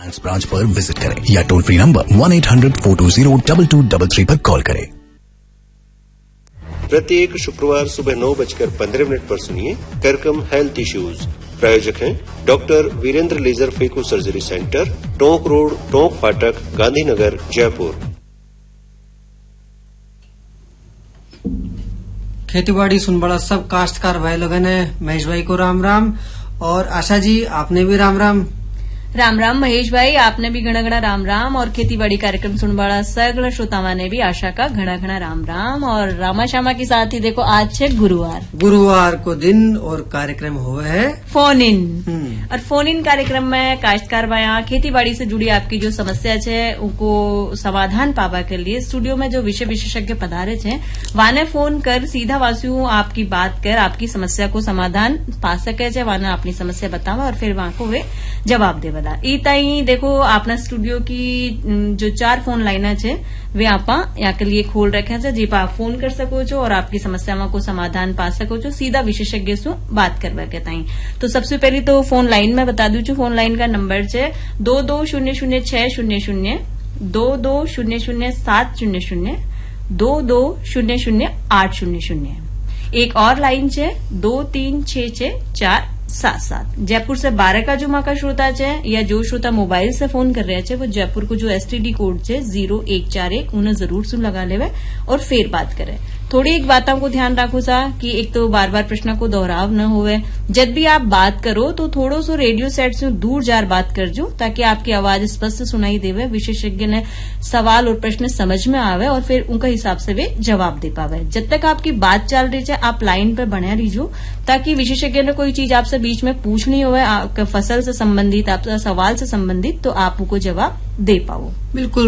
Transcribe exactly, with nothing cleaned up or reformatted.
Branch पर visit करें या toll free number one eight hundred four to zero double two double three पर call करें। प्रत्येक शुक्रवार सुबह नौ बजकर पंद्रह मिनट पर सुनिए कार्यक्रम हेल्थ इश्यूज। प्रायोजक हैं doctor Virendra laser phaco surgery centre, Tonk road, Tonk फाटक, गांधीनगर, जयपुर। खेतीबाड़ी सुन बड़ा सब काश्तकार भाई लोगों ने महेश भाई को राम राम, और आशा जी आपने भी राम राम। राम राम महेश भाई, आपने भी घना घना राम राम, और खेतीबाड़ी कार्यक्रम सुन बड़ा सगल श्रोतावा ने भी आशा का घना घना राम राम। और रामा श्यामा के साथ ही देखो आज है गुरुवार गुरुवार को दिन और कार्यक्रम हुआ है फोन इन। और फोन इन कार्यक्रम में काश्तकार भाई खेतीबाड़ी से जुड़ी आपकी जो समस्या है उनको समाधान पावा के लिए स्टूडियो में जो विषय विशेषज्ञ पधारे थे वाने फोन कर सीधा वासियों आपकी बात कर आपकी समस्या को समाधान पा सके, वाने अपनी समस्या बतावा और फिर वहां को वे जवाब देवा। इताई देखो आपना स्टूडियो की जो चार फोन लाइन है वे आप यहाँ के लिए खोल रखे हैं जी आप फोन कर सको छो और आपकी समस्याओं को समाधान पा सको छो सीधा विशेषज्ञ से बात करवा के ताई। तो सबसे पहले तो फोन लाइन में बता दू छू, फोन लाइन का नंबर है दो दो शून्य शून्य छह शून्य शून्य दो दो शून्य शून्य सात शून्य शून्य दो दो शून्य शून्य आठ शून्य शून्य। एक और लाइन है दो तीन छह छह चार सात सात। जयपुर से बारह का जो माँ का श्रोता है या जो श्रोता मोबाइल से फोन कर रहे हैं वो जयपुर को जो एसटीडी कोड है जीरो एक चार एक उन्हें जरूर सुन लगा लेवे और फिर बात करे। थोड़ी एक बातों को ध्यान रखो सा कि एक तो बार बार प्रश्न को दोहराव न होवे, जब भी आप बात करो तो थोड़ो सो रेडियो सेट से दूर जार बात कर जो ताकि आपकी आवाज स्पष्ट सुनाई देवे, विशेषज्ञ ने सवाल और प्रश्न समझ में आवे और फिर उनका हिसाब से वे जवाब दे पावे। जब तक आपकी बात चल रही है आप लाइन पे बने रहिजो ताकि विशेषज्ञ ने कोई चीज आपसे बीच में पूछनी हो फसल से संबंधित आपका सवाल से संबंधित तो आप उनको जवाब दे पाओ। बिल्कुल